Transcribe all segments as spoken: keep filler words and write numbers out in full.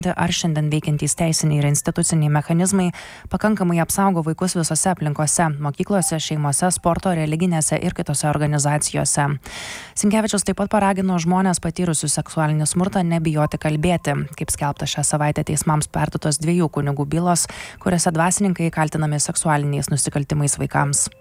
ar šiandien veikiantys teisiniai ir instituciniai mechanizmai pakankamai apsaugo vaikus visose aplinkose – mokyklose, šeimose, sporto, religinėse ir kitose organizacijose. Sinkevičius taip pat paragino žmonės patyrusius seksualinį smurtą nebijoti kalbėti. Kaip skelbta šią savaitę teismams perduotos dviejų kunigų bylos, kuriuose dvasininkai kaltinami seksualiniais nusikaltimais vaikams.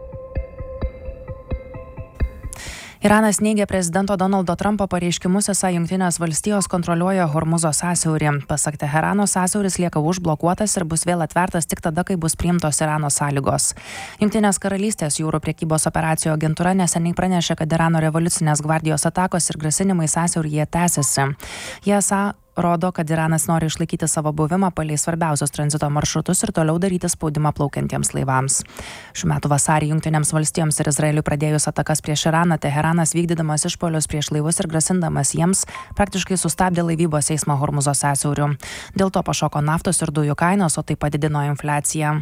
Iranas neigia prezidento Donaldo Trumpo pareiškimus, esą Jungtinės valstijos kontroliuoja Hormuzo sąsiaurį. Pasak Teherano, sąsiauris lieka užblokuotas ir bus vėl atvertas tik tada, kai bus priimtos Irano sąlygos. Jungtinės karalystės jūrų priekybos operacijų agentūra neseniai pranešė, kad Irano revoliucinės gvardijos atakos ir grasinimai sąsiauryje tęsiasi. Jie esą rodo, kad Iranas nori išlaikyti savo buvimą palei svarbiausius tranzito maršrutus ir toliau daryti spaudimą plaukiantiems laivams. Šių metų vasarį Jungtinėms valstijoms ir Izraeliui pradėjus atakas prieš Iraną, Teheranas vykdydamas išpuolius prieš laivus ir grasindamas jiems praktiškai sustabdė laivybos eismą Hormuzo sąsiauriu. Dėl to pašoko naftos ir dujų kainos, o tai padidino infliaciją.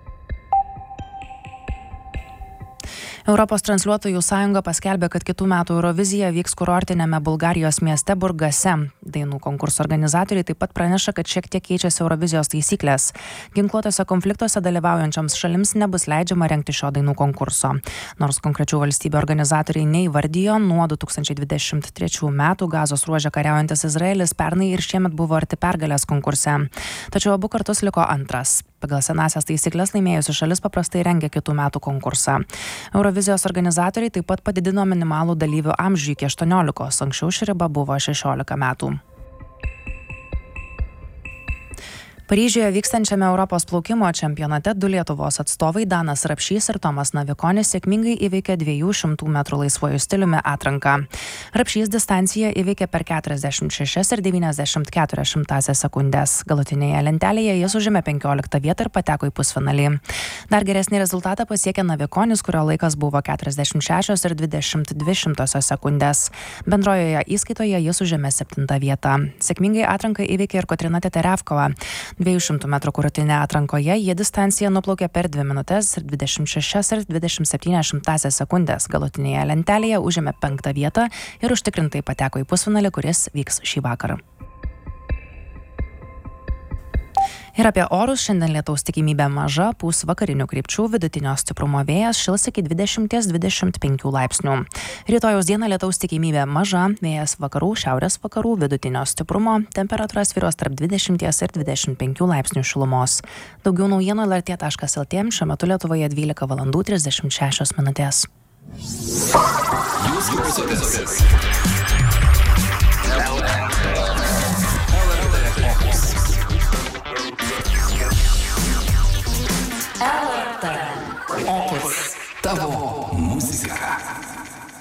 Europos transliuotojų sąjunga paskelbė, kad kitų metų Eurovizija vyks kurortiniame Bulgarijos mieste Burgase. Dainų konkurso organizatoriai taip pat praneša, kad šiek tiek keičiasi Eurovizijos taisyklės. Ginkluotose konfliktuose dalyvaujančioms šalims nebus leidžiama rengti šio dainų konkurso. Nors konkrečių valstybių organizatoriai neįvardijo, nuo du tūkstančiai dvidešimt trečių metų Gazos ruože kariaujantis Izraelis pernai ir šiemet buvo arti pergalės konkurse. Tačiau abu kartus liko antras. Pagal senasias taisyklės laimėjusi šalis paprastai rengia kitų metų konkursą. Eurovizijos organizatoriai taip pat padidino minimalų dalyvių amžių iki aštuoniolikos, anksčiau ši riba buvo šešiolika metų. Paryžiuje vykstančiame Europos plaukimo čempionate du Lietuvos atstovai Danas Rapšys ir Tomas Navikonis sėkmingai įveikė dviejų šimtų metrų laisvuoju stiliumi atranką. Rapšys distanciją įveikė per keturiasdešimt šešias ir devyniasdešimt keturias šimtąsias sekundės. Galutinėje lentelėje jis užėmė penkioliktą vietą ir pateko į pusfinalį. Dar geresnį rezultatą pasiekė Navikonis, kurio laikas buvo keturiasdešimt šešios ir dvidešimt dvi šimtosios sekundės. Bendrojoje įskaitoje jis užėmė septintą vietą. Sėkmingai atranką įveikė ir Kotryna Teterevkova. dviejų šimtų metrų krūtine atrankoje jie distanciją nuplaukė per dvi minutes ir dvidešimt šešias ir dvidešimt septynias šimtąsias sekundės. Galutinėje lentelėje užėmė penktą vietą ir užtikrintai pateko į pusfinalį, kuris vyks šį vakarą. Ir apie orus: šiandien lietaus tikimybė maža, pūs vakarinių krypčių, vidutinio stiprumo vėjas, šils iki dvidešimt dvidešimt penkių laipsnių. Rytojaus dieną lietaus tikimybė maža, vėjas vakarų, šiaurės vakarų, vidutinio stiprumo, temperatūra svyruos tarp dvidešimt ir dvidešimt penkių laipsnių šilumos. Daugiau naujienų el er tė taškas el tė, šiuo metu Lietuvoje dvylika valandų trisdešimt šešios minutės. Jūs klausotės Opus. Tavo muzika.